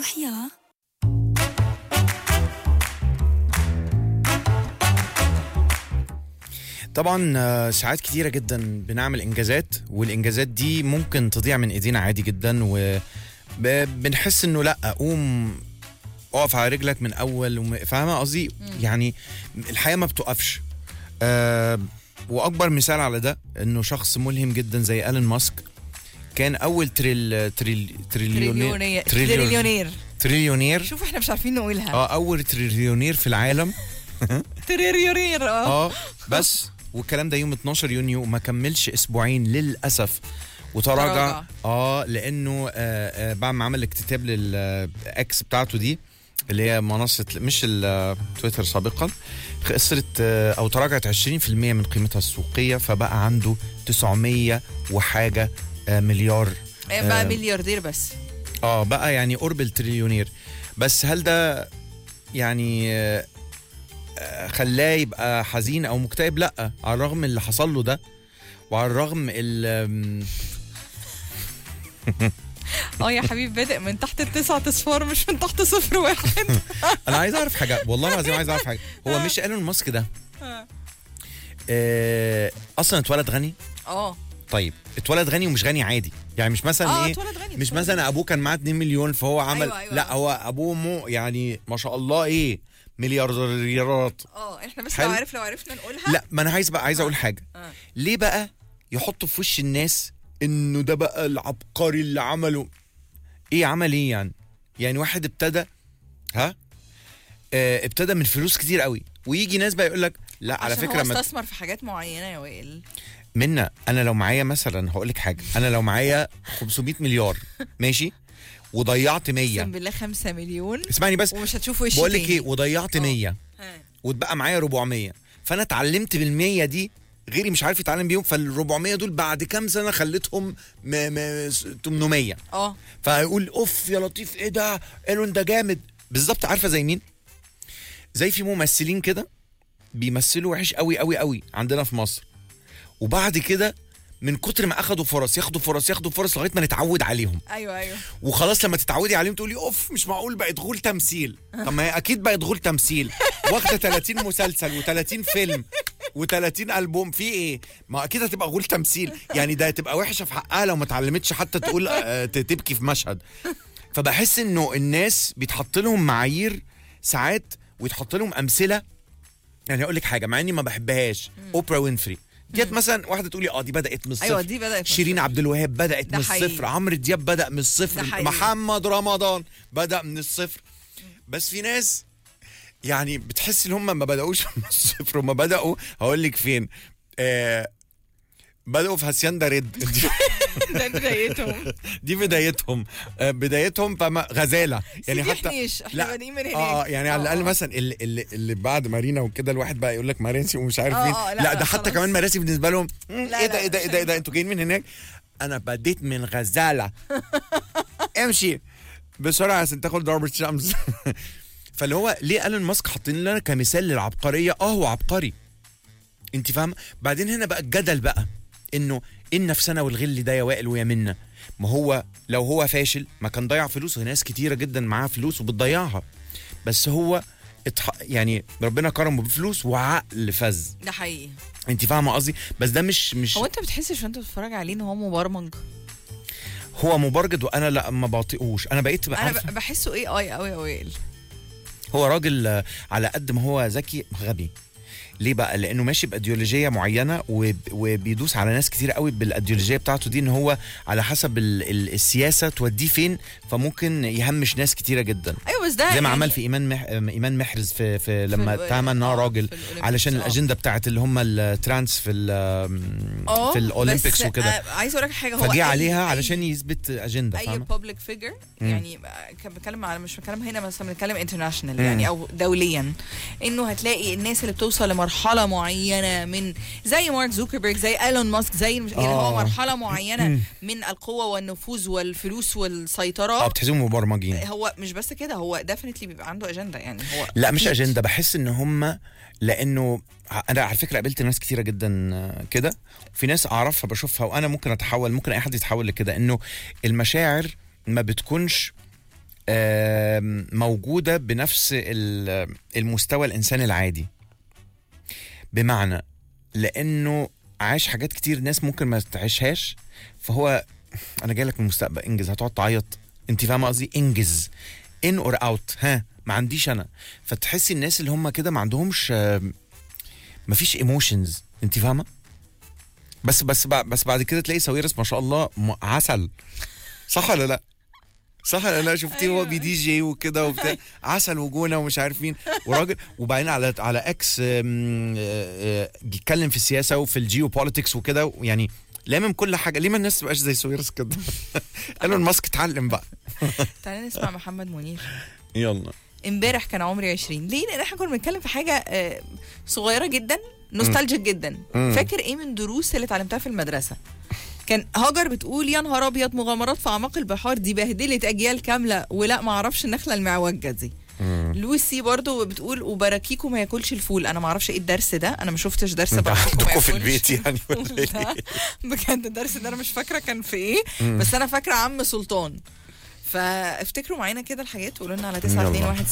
روح يا طبعا ساعات كتيرة جدا بنعمل إنجازات، والإنجازات دي ممكن تضيع من إيدينا عادي جدا، وبنحس إنه لأ، قوم اقف على رجلك من أول. فاهمة قصدي؟ يعني الحياة ما بتقفش. وأكبر مثال على ده إنه شخص ملهم جدا زي ألين ماسك كان أول تريليونير. شوف احنا مش عارفين نقولها. أول تريليونير في العالم. تريليونير. بس والكلام ده يوم 12 يونيو وما كملش اسبوعين للاسف وتراجع. لانه بعد ما عمل الاكتتاب للاكس بتاعته دي اللي هي منصه مش التويتر سابقا، خسرت او تراجعت 20% من قيمتها السوقيه، فبقى عنده 900 وحاجه مليار. بقى ملياردير بس. بقى يعني قرب التريليونير. بس هل ده يعني خلاه يبقى حزين او مكتئب؟ لا، على الرغم من اللي حصل له ده، وعلى الرغم يا حبيب بادئ من تحت 9 اصفار مش من تحت 0.1. انا عايز اعرف حاجه، والله العظيم عايز اعرف حاجه. هو مش ايلون ماسك ده اصلا اتولد غني؟ طيب اتولد غني ومش غني عادي يعني، مش مثلا مش مثلا ابوه كان معاه 2 مليون فهو عمل. أيوة. لا، هو ابوه وامه يعني ما شاء الله مليارديرات. احنا بس لو عرفنا نقولها. لا، ما انا عايز اقول حاجه. ليه بقى يحطوا في وش الناس انه ده بقى العبقري اللي عمله؟ عمل ايه يعني واحد ابتدى ابتدى من فلوس كتير قوي، ويجي ناس بقى يقول لك لا على فكره هو استثمر في حاجات معينه يا وائل. انا لو معايا مثلا، هقول لك حاجه، انا لو معايا 500 مليار ماشي، وضيعت 100. اقسم بالله 5 مليون. اسمعني بس، ومش هتشوف وشي. بقول لك وضيعت 100 واتبقى معايا 400، فانا اتعلمت بال100 دي غيري مش عارف يتعلم بيهم، فال400 دول بعد كام سنه خليتهم 800. فهيقول اوف يا لطيف، ايه ده، ايلون ده جامد. بالظبط. عارفه زي مين؟ زي في ممثلين كده بيمثلوا وحش قوي قوي قوي عندنا في مصر، وبعد كده من كتر ما اخدوا فرص ياخدوا فرص لغايه ما نتعود عليهم. ايوه. وخلاص لما تتعودي عليهم تقولي اوف، مش معقول بقت غول تمثيل. طب ما هي اكيد بقت غول تمثيل، واخده 30 مسلسل و30 فيلم و30 البوم، في ايه؟ ما اكيد هتبقى غول تمثيل يعني. ده تبقى وحشه في حقها لو ما اتعلمتش حتى تقول تبكي في مشهد. فبحس انه الناس بيتحط لهم معايير ساعات ويتحط لهم امثله. يعني اقول لك حاجه، مع اني ما بحبهاش، اوبرا وينفري ديت مثلا، واحده تقولي دي بدات من الصفر. ايوه دي بدات. شيرين عبد الوهاب بدات من الصفر، عمرو دياب بدا من الصفر، محمد رمضان بدا من الصفر. بس في ناس يعني بتحس ان هم ما بداوش من الصفر، وما بداوا هقول لك فين. بداوا في هاسياندا ريد. ده بدايتهم. بدايتهم فما غزاله يعني. حتى احنا بادئين من هناك. يعني على الاقل مثلا اللي بعد مارينا وكده، الواحد بقى يقول لك مراسي ومش عارف مين. لا ده حتى كمان مراسي بالنسبه لهم ايه ده انتوا جايين من هناك. انا بديت من غزاله. امشي بسرعه عشان تاخد ضربه شمس. فاللي هو ليه ايلون ماسك حاطين لنا كمثال للعبقريه؟ هو عبقري، انت فاهمه. بعدين هنا بقى الجدل بقى انه النفسنا والغل ده يا وائل ويا منا. ما هو لو هو فاشل ما كان ضيع فلوس، وناس كتيره جدا معاها فلوس وبتضيعها، بس هو يعني ربنا كرمه بفلوس وعقل فذ. ده حقيقي. انت فاهمه قصدي؟ بس ده مش هو انت بتحسش وانت بتتفرج عليه ان هو مبرمج؟ هو مبرجد، وانا لا ما بطيقوش. انا بقيت انا بحسه اي قوي يا وائل. هو راجل على قد ما هو ذكي غبي. ليه بقى؟ لانه ماشي بايديولوجيه معينه وبيدوس على ناس كتير قوي بالايديولوجيه بتاعته دي، ان هو على حسب السياسه توديه فين، فممكن يهمش ناس كتيره جدا. ايوه بس ده زي ما عمل في ايمان محرز في لما اتهم ان هو راجل علشان الاجنده بتاعت اللي هم الترانس في الاولمبيكس وكده. عايز اقول لك حاجه، هو فجي عليها علشان يثبت اجنده. اي بابليك فيجر يعني، كان بتكلم على، مش بتكلم هنا بس بنتكلم انترناشونال يعني او دوليا، انه هتلاقي الناس اللي بتوصل لمرحله معينه من زي مارك زوكربيرج، زي ايلون ماسك، زي يعني هو مرحله معينه من القوه والنفوذ والفلوس والسيطره. بتحسهم مبرمجين. هو مش بس كده، هو ديفينتلي بيبقى عنده اجنده يعني. هو لا مش اجنده، بحس ان هم، لانه انا على فكره قابلت ناس كتيره جدا كده، في ناس اعرفها بشوفها وانا ممكن اتحول، ممكن اي حد يتحول لكده، انه المشاعر ما بتكونش موجودة بنفس المستوى الإنسان العادي، بمعنى لأنه عاش حاجات كتير ناس ممكن ما تعيشهاش، فهو أنا جاي لك من المستقبل، انجز، هتقعد تعيط، انت فاهمة قصدي؟ انجز، ان اور اوت، ها ما عنديش أنا. فتحسي الناس اللي هم كده ما عندهمش، ما فيش ايموشنز، انت فاهمة؟ بس بعد كده تلاقي ساويرس ما شاء الله عسل، صح ولا لا؟ صح ولا لا؟ شفتيه هو بي دي جي وكده وبتاع، عسل وجونه ومش عارفين وراجل، وبعدين على اكس بيتكلم في السياسه وفي الجيو بوليتكس وكده، يعني لامم كل حاجه. ليه ما الناس تبقاش زي ساويرس كده؟ ايلون ماسك اتعلم بقى. تعالى نسمع محمد منير. يلا. امبارح كان عمري 20. ليه؟ لان احنا كنا بنتكلم في حاجه صغيره جدا، نوستالجيك جدا. فاكر ايه من دروس اللي اتعلمتها في المدرسه؟ كان هاجر بتقول يا نهار ابيض، مغامرات في اعماق البحار دي بهدلت اجيال كامله، ولا ما اعرفش النخله المعوجه دي. لوسي برضو بتقول وبراكيكو ما ياكلش الفول. انا ما اعرفش ايه الدرس ده، انا ما شفتش درس عندكم في البيت يعني بجد الدرس ده انا مش فاكره كان في ايه، بس انا فاكره عم سلطان. فافتكروا معانا كده الحاجات وقولوا لنا على 921